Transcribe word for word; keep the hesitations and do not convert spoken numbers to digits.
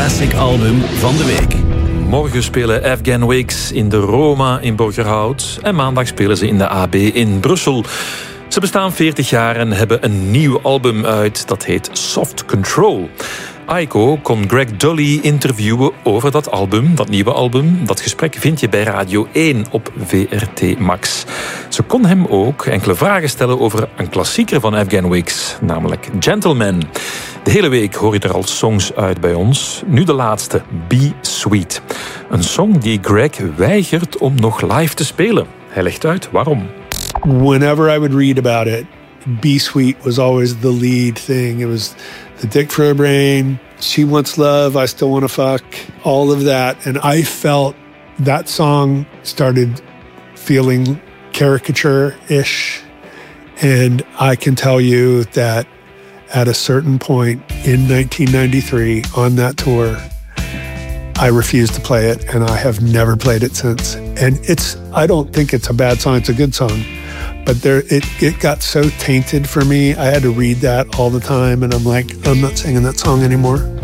Classic Album van de week. Morgen spelen Afghan Wigs in de Roma in Borgerhout. En maandag spelen ze in de A B in Brussel. Ze bestaan veertig jaar en hebben een nieuw album uit. Dat heet Soft Control. Aiko kon Greg Dully interviewen over dat album, dat nieuwe album. Dat gesprek vind je bij Radio één op V R T Max. Ze kon hem ook enkele vragen stellen over een klassieker van Afghan Wigs, namelijk Gentleman. De hele week hoor je er al songs uit bij ons. Nu de laatste, Be Sweet. Een song die Greg weigert om nog live te spelen. Hij legt uit waarom. Whenever I would read about it, Be Sweet was always the lead thing. It was the dick for a brain, she wants love, I still want to fuck, all of that. And I felt that song started feeling caricature-ish. And I can tell you that at a certain point in nineteen ninety-three on that tour, I refused to play it, and I have never played it since. And it's, I don't think it's a bad song, it's a good song. But there, it, it got so tainted for me. I had to read that all the time, and I'm like, I'm not singing that song anymore.